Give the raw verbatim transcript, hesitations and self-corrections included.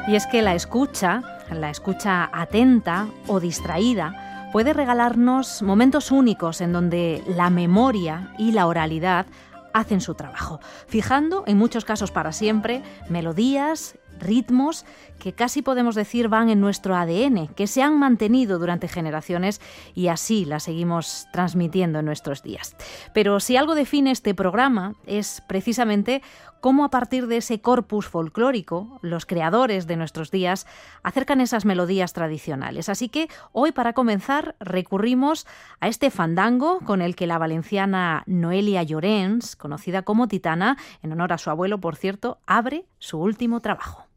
Y es que la escucha, la escucha atenta o distraída, puede regalarnos momentos únicos en donde la memoria y la oralidad hacen su trabajo, fijando, en muchos casos para siempre, melodías, ritmos que casi podemos decir van en nuestro A D N, que se han mantenido durante generaciones y así las seguimos transmitiendo en nuestros días. Pero si algo define este programa es precisamente cómo a partir de ese corpus folclórico los creadores de nuestros días acercan esas melodías tradicionales. Así que hoy, para comenzar, recurrimos a este fandango con el que la valenciana Noelia Llorens, conocida como Titana, en honor a su abuelo, por cierto, abre su último trabajo.